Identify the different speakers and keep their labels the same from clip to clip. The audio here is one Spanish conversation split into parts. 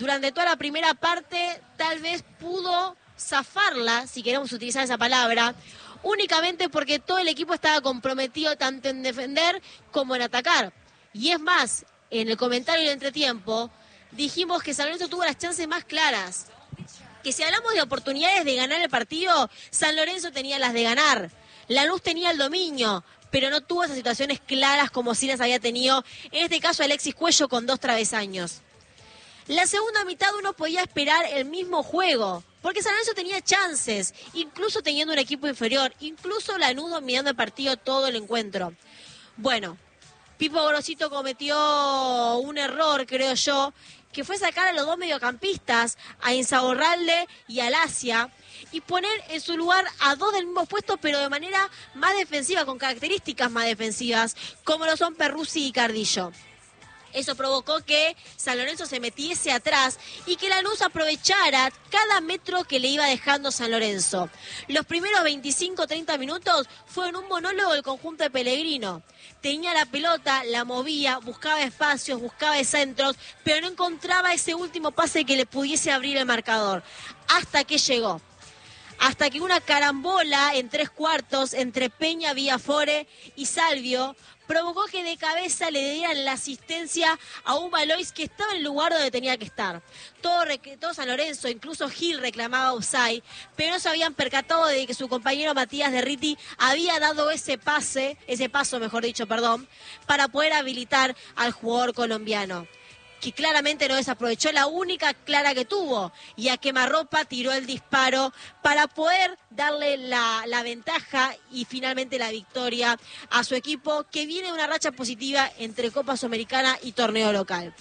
Speaker 1: durante toda la primera parte tal vez pudo zafarla, si queremos utilizar esa palabra, únicamente porque todo el equipo estaba comprometido tanto en defender como en atacar. Y es más, en el comentario del entretiempo, dijimos que San Lorenzo tuvo las chances más claras. Que si hablamos de oportunidades de ganar el partido, San Lorenzo tenía las de ganar. Lanús tenía el dominio, pero no tuvo esas situaciones claras como sí las había tenido, en este caso Alexis Cuello con 2 travesaños. La segunda mitad uno podía esperar el mismo juego, porque San Lorenzo tenía chances, incluso teniendo un equipo inferior, incluso Lanús dominando el partido todo el encuentro. Bueno, Pipo Gorosito cometió un error, creo yo, que fue sacar a los dos mediocampistas, a Insaurralde y a Lacia, y poner en su lugar a dos del mismo puesto, pero de manera más defensiva, con características más defensivas, como lo son Perruzzi y Cardillo. Eso provocó que San Lorenzo se metiese atrás y que Lanús aprovechara cada metro que le iba dejando San Lorenzo. Los primeros 25-30 minutos fueron un monólogo del conjunto de Pellegrino. Tenía la pelota, la movía, buscaba espacios, buscaba centros, pero no encontraba ese último pase que le pudiese abrir el marcador. Hasta que llegó. Hasta que una carambola en 3/4 entre Peña, Villafore y Salvio provocó que de cabeza le dieran la asistencia a un Valois que estaba en el lugar donde tenía que estar. Todo San Lorenzo, incluso Gil reclamaba offside, pero no se habían percatado de que su compañero Matías Derriti había dado ese paso, para poder habilitar al jugador colombiano, que claramente no desaprovechó la única clara que tuvo, y a quemarropa tiró el disparo para poder darle la ventaja y finalmente la victoria a su equipo, que viene de una racha positiva entre Copa Sudamericana y torneo local.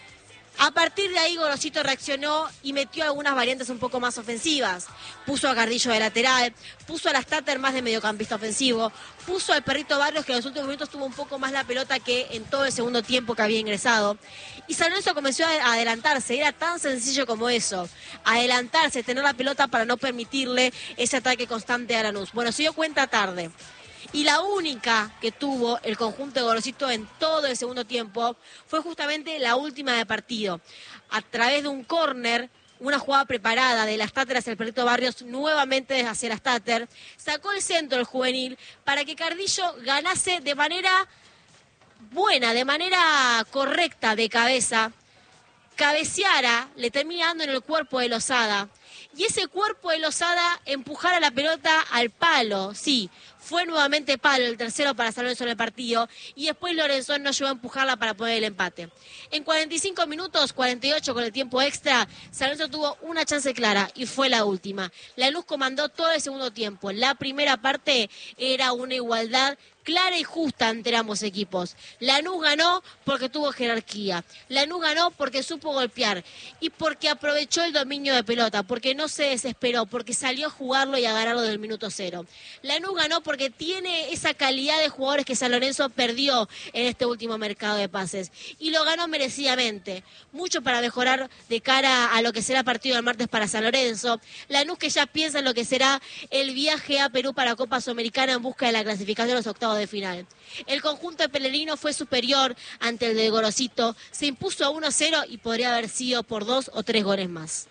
Speaker 1: A partir de ahí Gorosito reaccionó y metió algunas variantes un poco más ofensivas. Puso a Cardillo de lateral, puso a las Tater más de mediocampista ofensivo, puso al Perrito Barrios, que en los últimos minutos tuvo un poco más la pelota que en todo el segundo tiempo que había ingresado. Y San Lorenzo comenzó a adelantarse, era tan sencillo como eso, adelantarse, tener la pelota para no permitirle ese ataque constante a Lanús. Bueno, se dio cuenta tarde. Y la única que tuvo el conjunto de Gorosito en todo el segundo tiempo fue justamente la última de partido. A través de un córner, una jugada preparada de las Tater hacia el Perrito Barrios, nuevamente hacia las Tater, sacó el centro el juvenil para que Cardillo ganase de manera buena, de manera correcta de cabeza, cabeceara, le termina dando en el cuerpo de Lozada. Y ese cuerpo de Lozada empujara la pelota al palo, sí. Fue nuevamente palo, el tercero para San Lorenzo en el partido, y después Lorenzón no llegó a empujarla para poner el empate. En 45 minutos, 48 con el tiempo extra, San Lorenzo tuvo una chance clara y fue la última. Lanús comandó todo el segundo tiempo. La primera parte era una igualdad clara y justa entre ambos equipos. Lanús ganó porque tuvo jerarquía. Lanús ganó porque supo golpear y porque aprovechó el dominio de pelota, porque no se desesperó, porque salió a jugarlo y a ganarlo del minuto cero. Lanús ganó porque tiene esa calidad de jugadores que San Lorenzo perdió en este último mercado de pases. Y lo ganó merecidamente. Mucho para mejorar de cara a lo que será partido del martes para San Lorenzo. Lanús que ya piensa en lo que será el viaje a Perú para Copa Sudamericana en busca de la clasificación de los octavos de final. El conjunto de Pellegrino fue superior ante el de Gorosito. Se impuso a 1-0 y podría haber sido por 2 o 3 goles más.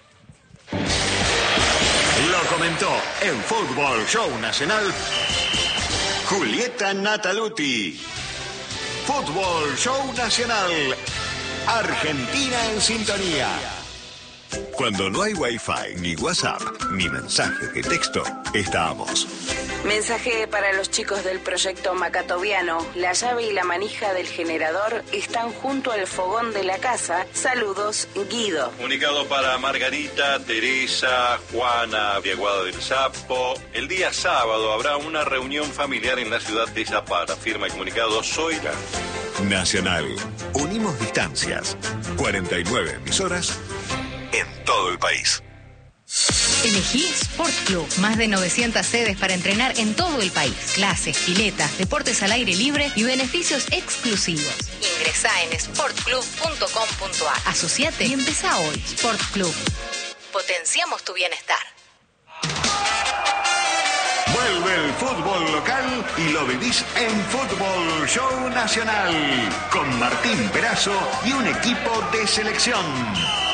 Speaker 2: Lo comentó en Fútbol Show Nacional Julieta Nataluti. Fútbol Show Nacional. Argentina en sintonía. Cuando no hay Wi-Fi, ni WhatsApp, ni mensaje de texto, estamos.
Speaker 3: Mensaje para los chicos del proyecto Macatoviano. La llave y la manija del generador están junto al fogón de la casa. Saludos, Guido.
Speaker 4: Comunicado para Margarita, Teresa, Juana, Viaguada del Sapo. El día sábado habrá una reunión familiar en la ciudad de Zapara. Firma el comunicado Zoila.
Speaker 2: Nacional. Unimos distancias. 49 emisoras en todo el país.
Speaker 5: Elegí Sport Club. Más de 900 sedes para entrenar en todo el país. Clases, piletas, deportes al aire libre y beneficios exclusivos. Ingresá en sportclub.com.ar. Asociate y empezá hoy. Sport Club. Potenciamos tu bienestar.
Speaker 2: Vuelve el fútbol local y lo vivís en Fútbol Show Nacional. Con Martín Perazo y un equipo de selección.